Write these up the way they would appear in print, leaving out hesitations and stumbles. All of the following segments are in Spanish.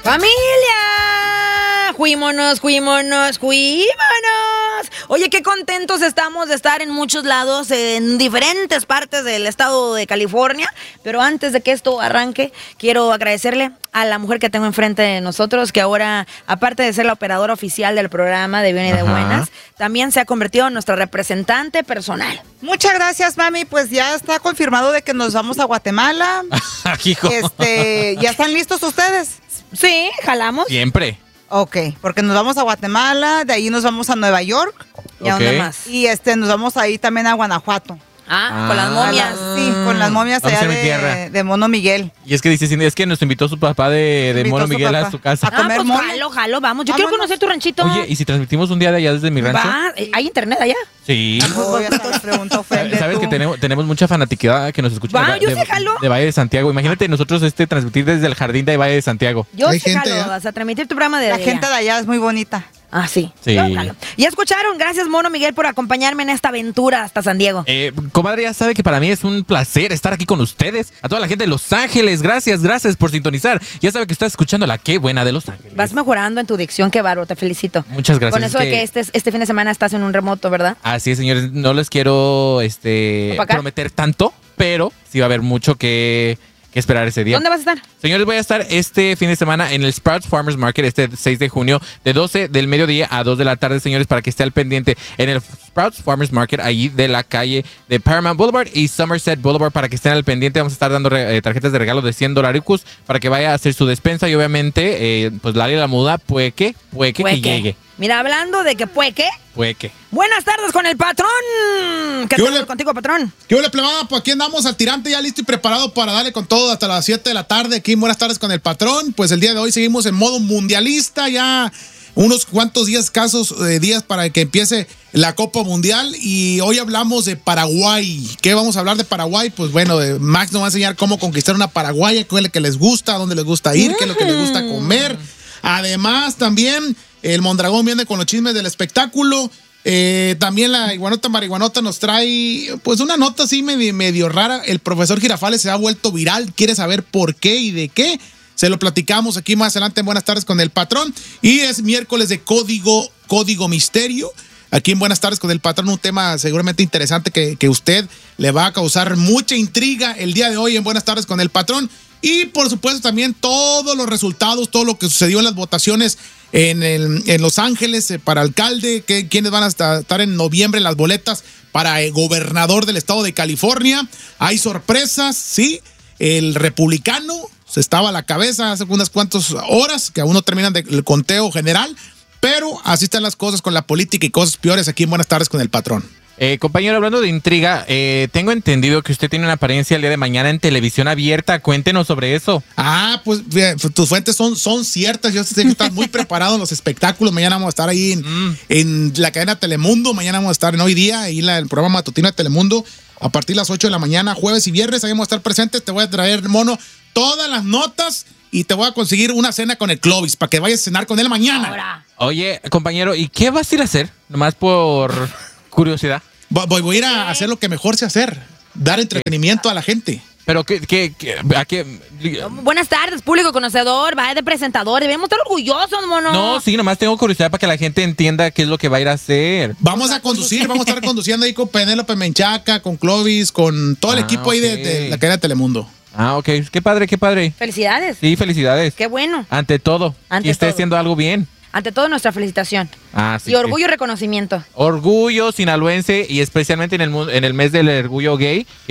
¡Familia! ¡Juímonos! Oye, qué contentos estamos de estar en muchos lados, en diferentes partes del estado de California. Pero antes de que esto arranque, quiero agradecerle a la mujer que tengo enfrente de nosotros, que ahora, aparte de ser la operadora oficial del programa de Bien y de Buenas, también se ha convertido en nuestra representante personal. Muchas gracias, mami. Pues ya está confirmado de que nos vamos a Guatemala. ¿Ya están listos ustedes? Sí, jalamos. Siempre. Ok, porque nos vamos a Guatemala, de ahí nos vamos a Nueva York. ¿Y a dónde más? Y nos vamos ahí también a Guanajuato. Con las momias. Sí, con las momias Vamos allá de Mono Miguel. Y es que dice Cindy, es que nos invitó su papá de Mono Miguel a su casa. A comer pues mole. jalo, vamos. Yo quiero conocer tu ranchito. Oye, ¿y si transmitimos un día de allá desde mi rancho? ¿Hay internet allá? Sí. ¿Sabes que que tenemos mucha fanatiquidad que nos escucha yo sí jalo. de Valle de Santiago? Imagínate nosotros transmitir desde el jardín de Valle de Santiago. Yo sí jalo, vas a transmitir tu programa de La allá. gente de allá es muy bonita. Ah, sí. Sí. Yo jalo. Ya escucharon, gracias Mono Miguel por acompañarme en esta aventura hasta San Diego. Comadre, ya sabe que para mí es un placer estar aquí con ustedes. A toda la gente de Los Ángeles, gracias por sintonizar. Ya sabe que estás escuchando la Qué Buena de Los Ángeles. Vas mejorando en tu dicción, qué bárbaro, te felicito. Muchas gracias. Con eso de que este fin de semana estás en un remoto, ¿verdad? Así es, señores, no les quiero prometer tanto, pero sí va a haber mucho que esperar ese día. ¿Dónde vas a estar? Señores, voy a estar este fin de semana en el Sprouts Farmers Market este 6 de junio de 12 del mediodía a 2 de la tarde, señores, para que esté al pendiente en el Sprouts Farmers Market allí de la calle de Paramount Boulevard y Somerset Boulevard, para que estén al pendiente. Vamos a estar dando tarjetas de regalo de $100 para que vaya a hacer su despensa y obviamente pues la muda puede que llegue. Mira, hablando de que puede que. Buenas tardes con el patrón. ¿Qué tal contigo, patrón? ¿Qué hola, plebada? Pues aquí andamos al tirante, ya listo y preparado para darle con todo hasta las 7 de la tarde. Aquí en Buenas tardes con el patrón. Pues el día de hoy seguimos en modo mundialista, ya unos cuantos días para que empiece la Copa Mundial. Y hoy hablamos de Paraguay. ¿Qué vamos a hablar de Paraguay? Pues bueno, Max nos va a enseñar cómo conquistar una paraguaya, qué es lo que les gusta, dónde les gusta ir, qué es lo que les gusta comer. Además, también el Mondragón viene con los chismes del espectáculo. También la Iguanota Marihuanota nos trae pues una nota así medio rara. El profesor Girafales se ha vuelto viral. ¿Quiere saber por qué y de qué? Se lo platicamos aquí más adelante en Buenas tardes con el patrón. Y es miércoles de Código Misterio. Aquí en Buenas tardes con el patrón, un tema seguramente interesante que usted le va a causar mucha intriga el día de hoy en Buenas tardes con el patrón. Y por supuesto también todos los resultados, todo lo que sucedió en las votaciones en Los Ángeles para alcalde, quiénes van a estar en noviembre en las boletas para gobernador del estado de California. Hay sorpresas, sí. El republicano se estaba a la cabeza hace unas cuantas horas, que aún no terminan el conteo general, pero así están las cosas con la política y cosas peores aquí en Buenas tardes con el patrón. Compañero, hablando de intriga, tengo entendido que usted tiene una apariencia el día de mañana en televisión abierta. Cuéntenos sobre eso. Pues tus fuentes son ciertas. Yo sé que estás muy preparado en los espectáculos. Mañana vamos a estar ahí en la cadena Telemundo. Mañana vamos a estar en Hoy Día, ahí en el programa matutino de Telemundo, a partir de las 8 de la mañana, jueves y viernes. Ahí vamos a estar presentes. Te voy a traer, mono, todas las notas y te voy a conseguir una cena con el Clovis para que vayas a cenar con él mañana. Ahora. Oye, compañero, ¿y qué vas a ir a hacer? Nomás por curiosidad. Voy a ir a hacer lo que mejor sé hacer, dar entretenimiento a la gente. Pero ¿a qué? Buenas tardes, público conocedor, va de presentador, debemos estar orgullosos, mono. No, sí, nomás tengo curiosidad para que la gente entienda qué es lo que va a ir a hacer. Vamos a estar conduciendo ahí con Penélope Menchaca, con Clovis, con todo el equipo ahí de la cadena de Telemundo. Ok, qué padre. Felicidades. Sí, felicidades. Qué bueno. Ante todo. Y esté haciendo algo bien. Ante todo, nuestra felicitación. Sí. Y orgullo y reconocimiento. Orgullo sinaloense y especialmente en el mes del orgullo gay, que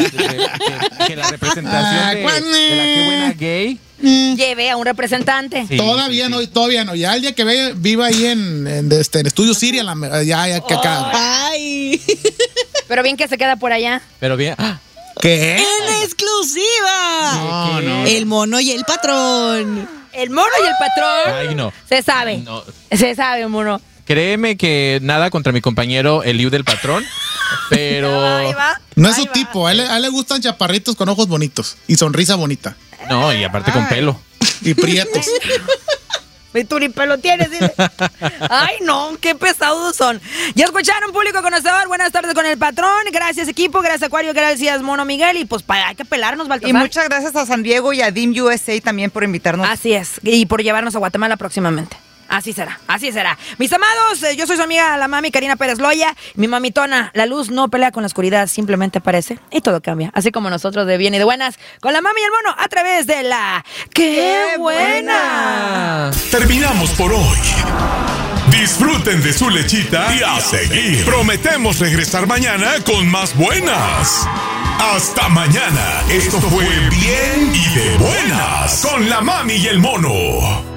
la representación de la Qué Buena Gay lleve a un representante. Sí, todavía no. Ya el día que viva ahí en Estudio Siria, ya que acá. Ay. Pero bien que se queda por allá. Pero bien. ¿Qué? ¡En exclusiva! No. El mono y el patrón. El mono y el patrón. Ay, no. Se sabe. No. Se sabe, mono. Créeme que nada contra mi compañero Eliu del patrón, pero Ahí va. No es su tipo. A él le gustan chaparritos con ojos bonitos y sonrisa bonita. no, y aparte con pelo. Y prietos. Y tú ni pelo tienes, dile. Ay, no, qué pesados son. Ya escucharon, público conocedor. Buenas tardes con el patrón. Gracias, equipo. Gracias, Acuario. Gracias, Mono Miguel. Y pues hay que pelarnos, Baltasar. Y muchas gracias a San Diego y a DIM USA también por invitarnos. Así es. Y por llevarnos a Guatemala próximamente. Así será, así será. Mis amados, yo soy su amiga, la mami Karina Pérez Loya. Mi mamitona, la luz no pelea con la oscuridad, simplemente aparece y todo cambia. Así como nosotros de bien y de buenas, con la mami y el mono a través de la... ¡Qué buena! Terminamos por hoy. Disfruten de su lechita y a seguir. Prometemos regresar mañana con más buenas. Hasta mañana. Esto fue Bien y de Buenas con la mami y el mono.